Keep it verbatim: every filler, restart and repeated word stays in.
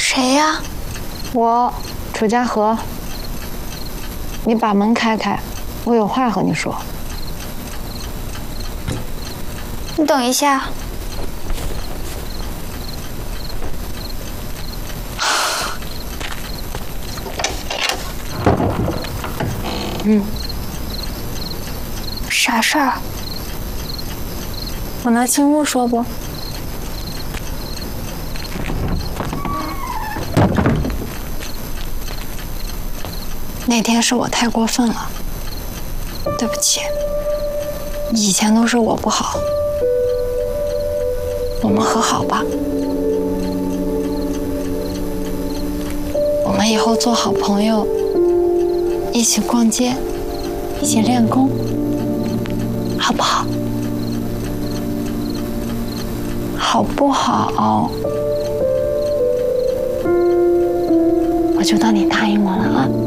谁呀？ 我，楚家和。你把门开开，我有话和你说。 你等一下。 嗯。 啥事儿？ 我能进屋说不？那天是我太过分了，对不起。以前都是我不好，我们和好吧。我们以后做好朋友，一起逛街，一起练功，好不好？好不好？我就当你答应我了啊。